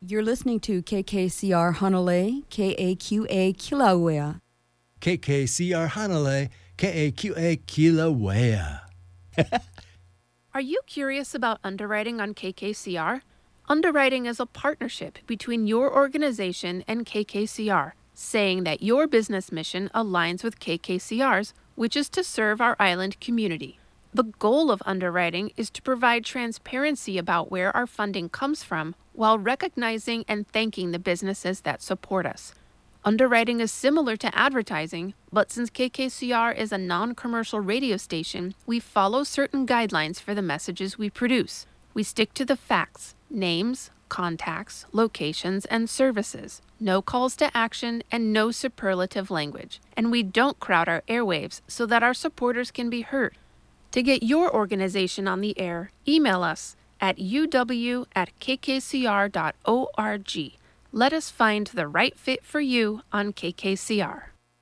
You're listening to KKCR Hanalei, KAQA Kilauea. KKCR Hanalei, KAQA Kilauea. Are you curious about underwriting on KKCR? Underwriting is a partnership between your organization and KKCR, saying that your business mission aligns with KKCR's, which is to serve our island community. The goal of underwriting is to provide transparency about where our funding comes from while recognizing and thanking the businesses that support us. Underwriting is similar to advertising, but since KKCR is a non-commercial radio station, we follow certain guidelines for the messages we produce. We stick to the facts, names, contacts, locations, and services, no calls to action, and no superlative language. And we don't crowd our airwaves so that our supporters can be heard. To get your organization on the air, email us at uw@kkcr.org. Let us find the right fit for you on KKCR.